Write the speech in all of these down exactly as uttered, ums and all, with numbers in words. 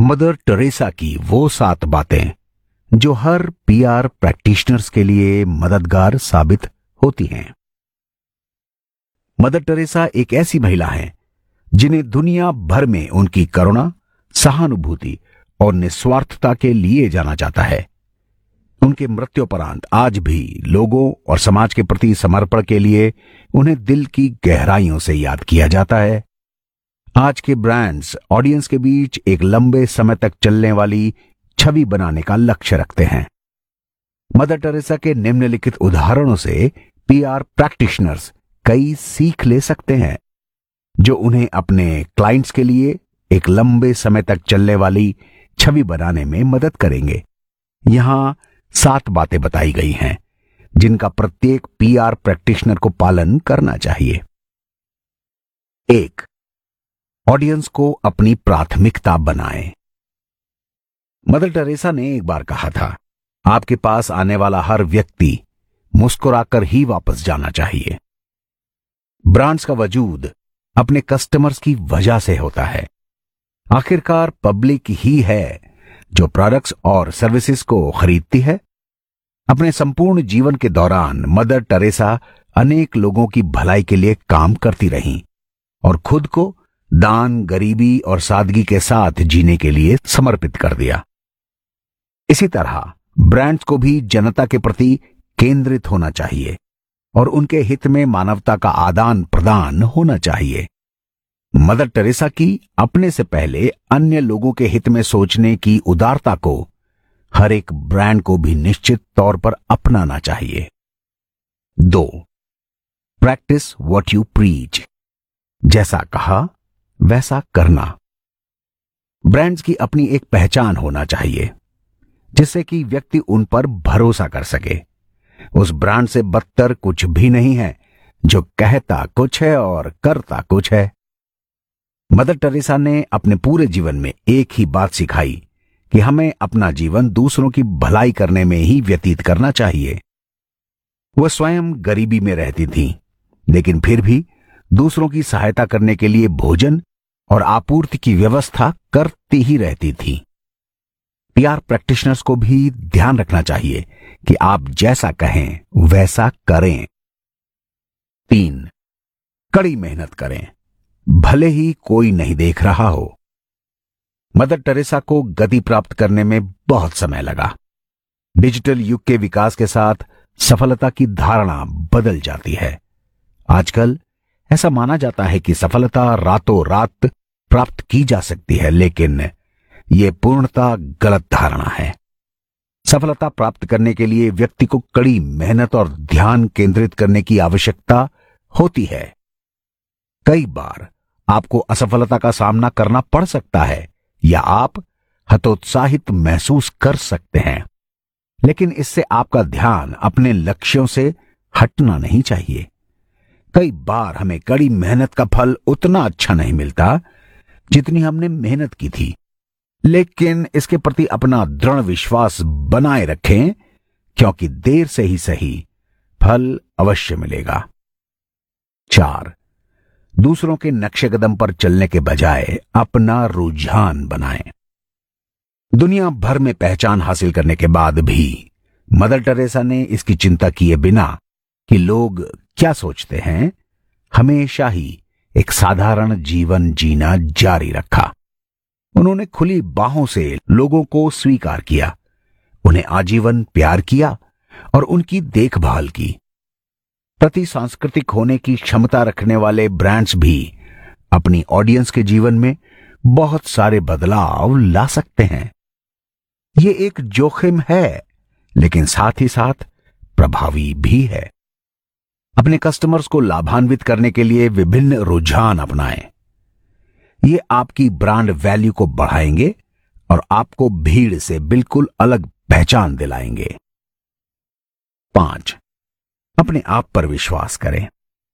Mother Teresa की वो सात बातें जो हर पीआर प्रैक्टिशनर्स के लिए मददगार साबित होती हैं। मदर टेरेसा एक ऐसी महिला हैं जिन्हें दुनिया भर में उनकी करुणा, सहानुभूति और निस्वार्थता के लिए जाना जाता है। उनके मृत्युपरांत आज भी लोगों और समाज के प्रति समर्पण के लिए उन्हें दिल की गहराइयों से याद किया जाता है। आज के ब्रांड्स ऑडियंस के बीच एक लंबे समय तक चलने वाली छवि बनाने का लक्ष्य रखते हैं। मदर टेरेसा के निम्नलिखित उदाहरणों से पीआर प्रैक्टिशनर्स कई सीख ले सकते हैं जो उन्हें अपने क्लाइंट्स के लिए एक लंबे समय तक चलने वाली छवि बनाने में मदद करेंगे। यहां सात बातें बताई गई हैं जिनका प्रत्येक पीआर प्रैक्टिशनर को पालन करना चाहिए। एक, ऑडियंस को अपनी प्राथमिकता बनाएं। मदर टेरेसा ने एक बार कहा था, आपके पास आने वाला हर व्यक्ति मुस्कुराकर ही वापस जाना चाहिए। ब्रांड्स का वजूद अपने कस्टमर्स की वजह से होता है। आखिरकार पब्लिक ही है जो प्रोडक्ट्स और सर्विसेज को खरीदती है। अपने संपूर्ण जीवन के दौरान मदर टेरेसा अनेक लोगों की भलाई के लिए काम करती रहीं और खुद को दान, गरीबी और सादगी के साथ जीने के लिए समर्पित कर दिया। इसी तरह ब्रांड्स को भी जनता के प्रति केंद्रित होना चाहिए और उनके हित में मानवता का आदान प्रदान होना चाहिए। मदर टेरेसा की अपने से पहले अन्य लोगों के हित में सोचने की उदारता को हर एक ब्रांड को भी निश्चित तौर पर अपनाना चाहिए। दो, प्रैक्टिस व्हाट यू प्रीच। जैसा कहा वैसा करना। ब्रांड्स की अपनी एक पहचान होना चाहिए जिससे कि व्यक्ति उन पर भरोसा कर सके। उस ब्रांड से बदतर कुछ भी नहीं है जो कहता कुछ है और करता कुछ है। मदर टेरेसा ने अपने पूरे जीवन में एक ही बात सिखाई कि हमें अपना जीवन दूसरों की भलाई करने में ही व्यतीत करना चाहिए। वह स्वयं गरीबी में रहती थीं, लेकिन फिर भी दूसरों की सहायता करने के लिए भोजन और आपूर्ति की व्यवस्था करती ही रहती थी। पीआर प्रैक्टिशनर्स को भी ध्यान रखना चाहिए कि आप जैसा कहें वैसा करें। तीन, कड़ी मेहनत करें भले ही कोई नहीं देख रहा हो। मदर टेरेसा को गति प्राप्त करने में बहुत समय लगा। डिजिटल युग के विकास के साथ सफलता की धारणा बदल जाती है। आजकल ऐसा माना जाता है कि सफलता रातों रात प्राप्त की जा सकती है, लेकिन यह पूर्णतः गलत धारणा है। सफलता प्राप्त करने के लिए व्यक्ति को कड़ी मेहनत और ध्यान केंद्रित करने की आवश्यकता होती है। कई बार आपको असफलता का सामना करना पड़ सकता है या आप हतोत्साहित महसूस कर सकते हैं, लेकिन इससे आपका ध्यान अपने लक्ष्यों से हटना नहीं चाहिए। कई बार हमें कड़ी मेहनत का फल उतना अच्छा नहीं मिलता जितनी हमने मेहनत की थी, लेकिन इसके प्रति अपना दृढ़ विश्वास बनाए रखें क्योंकि देर से ही सही फल अवश्य मिलेगा। चार, दूसरों के नक्शे कदम पर चलने के बजाय अपना रुझान बनाएं। दुनिया भर में पहचान हासिल करने के बाद भी मदर टेरेसा ने इसकी चिंता किए बिना कि लोग क्या सोचते हैं, हमेशा ही एक साधारण जीवन जीना जारी रखा। उन्होंने खुली बाहों से लोगों को स्वीकार किया, उन्हें आजीवन प्यार किया और उनकी देखभाल की। प्रति सांस्कृतिक होने की क्षमता रखने वाले ब्रांड्स भी अपनी ऑडियंस के जीवन में बहुत सारे बदलाव ला सकते हैं। ये एक जोखिम है, लेकिन साथ ही साथ प्रभावी भी है। अपने कस्टमर्स को लाभान्वित करने के लिए विभिन्न रुझान अपनाएं। ये आपकी ब्रांड वैल्यू को बढ़ाएंगे और आपको भीड़ से बिल्कुल अलग पहचान दिलाएंगे। पांच, अपने आप पर विश्वास करें।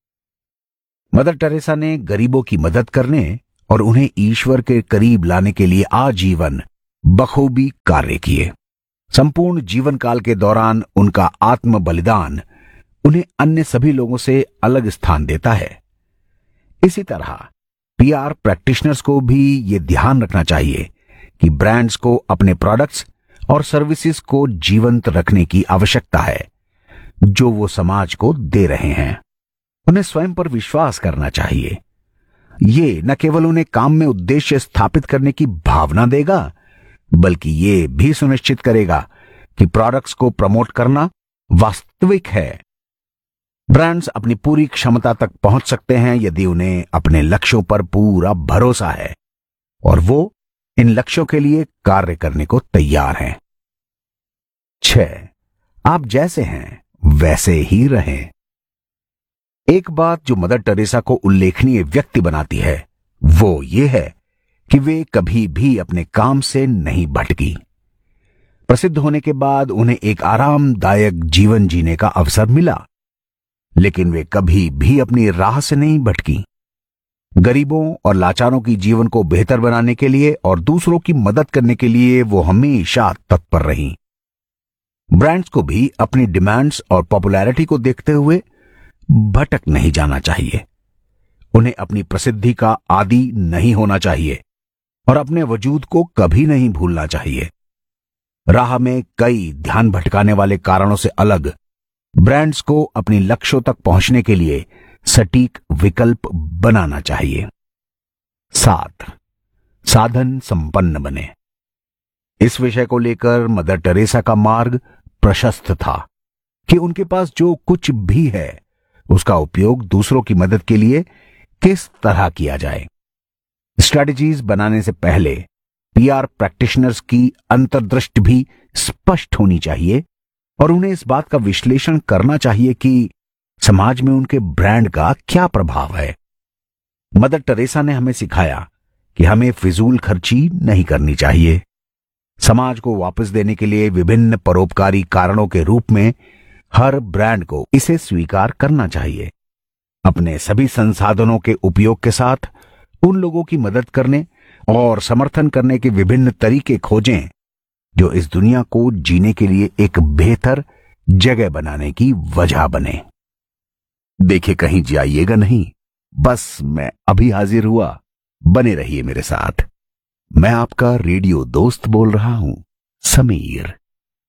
मदर टेरेसा ने गरीबों की मदद करने और उन्हें ईश्वर के करीब लाने के लिए आजीवन बखूबी कार्य किए। संपूर्ण जीवन काल के दौरान उनका आत्म बलिदान उन्हें अन्य सभी लोगों से अलग स्थान देता है। इसी तरह पीआर प्रैक्टिशनर्स को भी ये ध्यान रखना चाहिए कि ब्रांड्स को अपने प्रोडक्ट्स और सर्विसेज को जीवंत रखने की आवश्यकता है जो वो समाज को दे रहे हैं। उन्हें स्वयं पर विश्वास करना चाहिए। ये न केवल उन्हें काम में उद्देश्य स्थापित करने की भावना देगा, बल्कि ये भी सुनिश्चित करेगा कि प्रोडक्ट्स को प्रमोट करना वास्तविक है। ब्रांड्स अपनी पूरी क्षमता तक पहुंच सकते हैं यदि उन्हें अपने लक्ष्यों पर पूरा भरोसा है और वो इन लक्ष्यों के लिए कार्य करने को तैयार हैं। छह, आप जैसे हैं वैसे ही रहें। एक बात जो मदर टेरेसा को उल्लेखनीय व्यक्ति बनाती है वो ये है कि वे कभी भी अपने काम से नहीं भटकी। प्रसिद्ध होने के बाद उन्हें एक आरामदायक जीवन जीने का अवसर मिला, लेकिन वे कभी भी अपनी राह से नहीं भटकी। गरीबों और लाचारों की जीवन को बेहतर बनाने के लिए और दूसरों की मदद करने के लिए वो हमेशा तत्पर रहीं। ब्रांड्स को भी अपनी डिमांड्स और पॉपुलैरिटी को देखते हुए भटक नहीं जाना चाहिए। उन्हें अपनी प्रसिद्धि का आदी नहीं होना चाहिए और अपने वजूद को कभी नहीं भूलना चाहिए। राह में कई ध्यान भटकाने वाले कारणों से अलग ब्रांड्स को अपने लक्ष्यों तक पहुंचने के लिए सटीक विकल्प बनाना चाहिए। सात, साधन संपन्न बने। इस विषय को लेकर मदर टेरेसा का मार्ग प्रशस्त था कि उनके पास जो कुछ भी है उसका उपयोग दूसरों की मदद के लिए किस तरह किया जाए। स्ट्रैटेजीज बनाने से पहले पीआर प्रैक्टिशनर्स की अंतर्दृष्टि भी स्पष्ट होनी चाहिए और उन्हें इस बात का विश्लेषण करना चाहिए कि समाज में उनके ब्रांड का क्या प्रभाव है। मदर टेरेसा ने हमें सिखाया कि हमें फिजूल खर्ची नहीं करनी चाहिए। समाज को वापस देने के लिए विभिन्न परोपकारी कारणों के रूप में हर ब्रांड को इसे स्वीकार करना चाहिए। अपने सभी संसाधनों के उपयोग के साथ उन लोगों की मदद करने और समर्थन करने के विभिन्न तरीके खोजें जो इस दुनिया को जीने के लिए एक बेहतर जगह बनाने की वजह बने। देखिए, कहीं जाइएगा नहीं, बस मैं अभी हाजिर हुआ। बने रहिए मेरे साथ। मैं आपका रेडियो दोस्त बोल रहा हूं, समीर।